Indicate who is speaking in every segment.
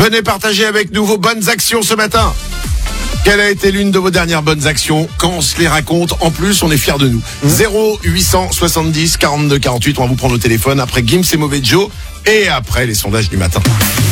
Speaker 1: Venez partager avec nous vos bonnes actions ce matin. Quelle a été l'une de vos dernières bonnes actions? Quand on se les raconte, en plus, on est fiers de nous. 0870 42 48, on va vous prendre au téléphone après Gims et Mauvais Joe et après les sondages du matin.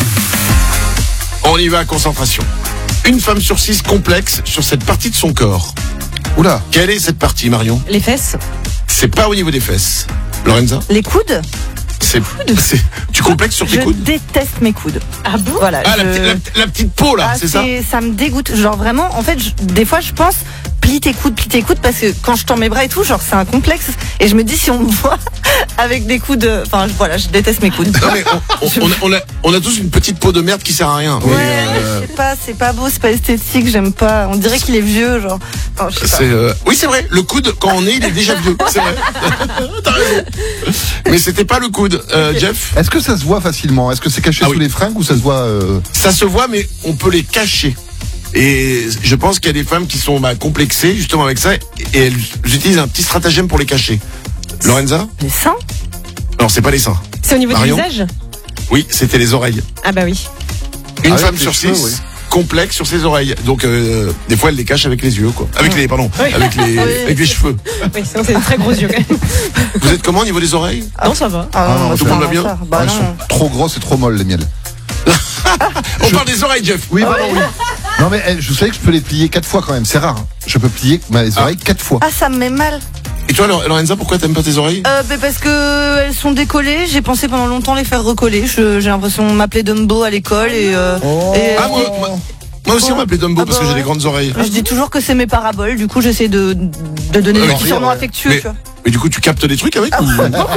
Speaker 1: On y va, concentration. Une femme sur 6 complexe sur cette partie de son corps.
Speaker 2: Oula.
Speaker 1: Quelle est cette partie, Marion?
Speaker 3: Les fesses.
Speaker 1: C'est pas au niveau des fesses. Lorenza?
Speaker 4: Les coudes.
Speaker 1: Tu complexes sur tes
Speaker 4: Je
Speaker 1: coudes?
Speaker 4: déteste mes coudes.
Speaker 3: Ah bon?
Speaker 4: Voilà.
Speaker 1: Ah, la petite peau là,
Speaker 4: Ah,
Speaker 1: c'est ça?
Speaker 4: Ça me dégoûte. Genre vraiment, en fait, des fois je pense, plie tes coudes, parce que quand je tends mes bras et tout, genre c'est un complexe. Et je me dis, si on me voit avec des coudes, enfin voilà, je déteste mes coudes.
Speaker 1: Non mais on a tous une petite peau de merde qui sert à rien.
Speaker 4: Ouais, je sais pas, c'est pas beau, c'est pas esthétique, j'aime pas. On dirait qu'il est vieux, genre. Enfin, je sais pas.
Speaker 1: Oui, c'est vrai, le coude, quand on est, il est déjà vieux. C'est vrai. T'as raison. Mais c'était pas le coude, Jeff.
Speaker 2: Est-ce que ça se voit facilement? Est-ce que c'est caché
Speaker 1: Ah
Speaker 2: sous
Speaker 1: oui.
Speaker 2: les fringues ou ça se voit
Speaker 1: Ça se voit, mais on peut les cacher. Et je pense qu'il y a des femmes qui sont complexées justement avec ça et elles utilisent un petit stratagème pour les cacher. Lorenza?
Speaker 4: Les seins?
Speaker 1: Non, c'est pas les seins.
Speaker 3: C'est au niveau
Speaker 1: Marion?
Speaker 3: du visage?
Speaker 1: Oui, c'était les oreilles.
Speaker 3: Ah bah oui.
Speaker 1: Une
Speaker 2: Avec
Speaker 1: femme
Speaker 2: les
Speaker 1: sur
Speaker 2: cheveux,
Speaker 1: 6
Speaker 2: oui.
Speaker 1: complexe sur ses oreilles. Donc des fois elle les cache avec les yeux quoi. Avec les avec les cheveux.
Speaker 3: Oui, sinon c'est des très gros yeux quand même.
Speaker 1: Vous êtes comment au niveau des oreilles?
Speaker 3: Non, ça va.
Speaker 4: Ah,
Speaker 2: non,
Speaker 4: moi,
Speaker 1: tout
Speaker 4: c'est
Speaker 1: le monde
Speaker 4: un
Speaker 1: va bien?
Speaker 4: enfer. Bah
Speaker 2: elles
Speaker 4: non.
Speaker 2: sont trop grosses et trop molles les miels.
Speaker 1: On parle des oreilles, Jeff.
Speaker 2: Oui, pardon, oui. Non mais je savais que je peux les plier 4 fois quand même, c'est rare. Hein. Je peux plier mes oreilles 4 fois.
Speaker 4: Ah, ça me met mal.
Speaker 1: Et toi, Lorenza, pourquoi t'aimes pas tes oreilles?
Speaker 4: Parce que elles sont décollées. J'ai pensé pendant longtemps les faire recoller. J'ai l'impression qu'on m'appelait Dumbo à l'école et
Speaker 1: Ah, moi aussi, on m'appelait Dumbo
Speaker 4: Ah
Speaker 1: parce
Speaker 4: bah
Speaker 1: que j'ai
Speaker 4: ouais.
Speaker 1: des grandes oreilles.
Speaker 4: je dis toujours que c'est mes paraboles. Du coup, j'essaie de donner des petits surnoms
Speaker 2: ouais.
Speaker 4: affectueux.
Speaker 1: Mais,
Speaker 4: Tu vois.
Speaker 1: mais du coup, tu captes des trucs avec ou...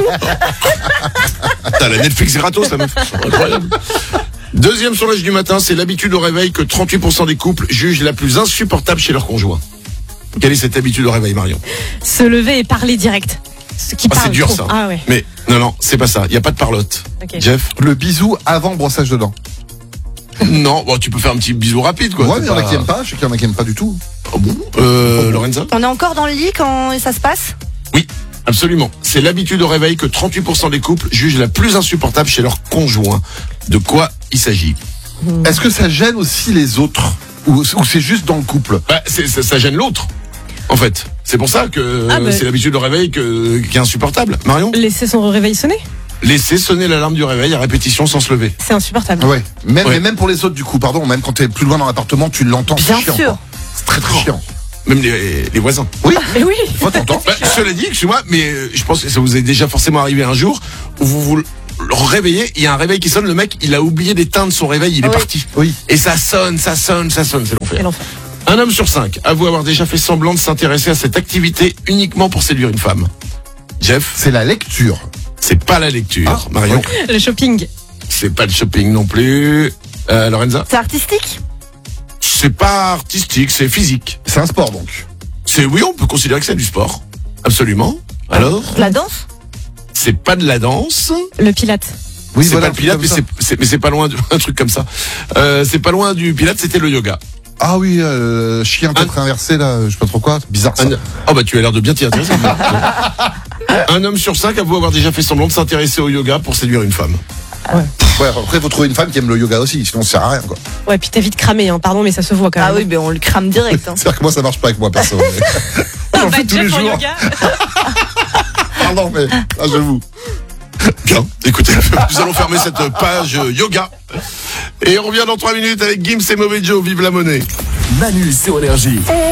Speaker 1: T'as la Netflix gratos, la meuf. C'est incroyable. Deuxième sondage du matin, c'est l'habitude au réveil que 38% des couples jugent la plus insupportable chez leur conjoint. Quelle est cette habitude au réveil, Marion?
Speaker 3: Se lever et parler direct. Ce qui
Speaker 1: Ah,
Speaker 3: parle
Speaker 1: c'est dur
Speaker 3: trop.
Speaker 1: ça.
Speaker 3: Ah ouais.
Speaker 1: Mais non, c'est pas ça. Il y a pas de parlotte.
Speaker 3: Ok.
Speaker 1: Jeff?
Speaker 2: Le bisou avant brossage de dents.
Speaker 1: Non, bon, tu peux faire un petit bisou rapide, quoi.
Speaker 2: Ouais,
Speaker 1: T'es
Speaker 2: mais il y en a
Speaker 1: pas-
Speaker 2: qui aiment pas, je sais qu'il y en a qui aiment pas du tout.
Speaker 1: Ah bon Lorenza?
Speaker 4: On est encore dans le lit quand ça se passe?
Speaker 1: Oui, absolument. C'est l'habitude au réveil que 38% des couples jugent la plus insupportable chez leur conjoint. De quoi il s'agit?
Speaker 2: Est-ce que ça gêne aussi les autres ou c'est juste dans le couple?
Speaker 1: Ça gêne l'autre, en fait. C'est pour ça que c'est l'habitude au réveil qui est insupportable. Marion?
Speaker 3: Laisser son réveil sonner,
Speaker 1: Laisser sonner l'alarme du réveil à répétition sans se lever.
Speaker 3: c'est insupportable.
Speaker 2: Ouais.
Speaker 1: Ouais.
Speaker 2: Mais même pour les autres du coup, pardon, même quand t'es plus loin dans l'appartement, tu l'entends.
Speaker 4: Bien
Speaker 2: c'est chiant,
Speaker 4: sûr.
Speaker 2: quoi. C'est très très chiant.
Speaker 1: Même les voisins.
Speaker 2: Oui.
Speaker 3: Mais oui.
Speaker 2: Toi t'entends?
Speaker 1: Cela dit, excuse-moi, mais je pense que ça vous est déjà forcément arrivé un jour où vous le réveillez, il y a un réveil qui sonne, le mec, il a oublié d'éteindre son réveil, il est
Speaker 4: Oui.
Speaker 1: parti.
Speaker 2: Oui.
Speaker 1: Et ça sonne, c'est l'enfer.
Speaker 3: Quel enfer.
Speaker 1: Un homme sur 5 avoue avoir déjà fait semblant de s'intéresser à cette activité uniquement pour séduire une femme. Jeff,
Speaker 2: C'est la lecture.
Speaker 1: c'est pas la lecture. Marion,
Speaker 3: Le shopping.
Speaker 1: c'est pas le shopping non plus. Lorenza,
Speaker 4: C'est artistique?
Speaker 1: c'est pas artistique, c'est physique.
Speaker 2: C'est un sport donc.
Speaker 1: Oui, on peut considérer que c'est du sport. Absolument. Alors,
Speaker 4: De la danse?
Speaker 1: c'est pas de la danse.
Speaker 3: Le pilate.
Speaker 2: Oui,
Speaker 1: C'est
Speaker 2: voilà,
Speaker 1: pas le pilate,
Speaker 2: comme ça.
Speaker 1: mais c'est pas loin un truc comme ça. C'est pas loin du pilate, c'était le yoga.
Speaker 2: Ah oui, chien tête inversé là, je sais pas trop quoi, bizarre ça.
Speaker 1: Oh bah tu as l'air de bien t'y intéresser. Un homme sur 5 avoue avoir déjà fait semblant de s'intéresser au yoga pour séduire une femme.
Speaker 2: Ouais, après faut trouver une femme qui aime le yoga aussi, sinon ça sert à rien quoi.
Speaker 3: Ouais, puis t'as vite cramé, hein. Pardon, mais ça se voit quand même.
Speaker 4: Ah oui, ben on le crame direct. Hein.
Speaker 2: C'est-à-dire que moi ça marche pas avec moi perso. mais- J'en
Speaker 3: Bah,
Speaker 2: fais tous les
Speaker 3: Jeff en
Speaker 2: jours.
Speaker 3: yoga.
Speaker 2: Pardon mais j'avoue.
Speaker 1: Bien, écoutez, nous allons fermer cette page yoga. Et on revient dans 3 minutes avec Gims et Mauvais Joe, vive la monnaie.
Speaker 5: Manu sur Énergie.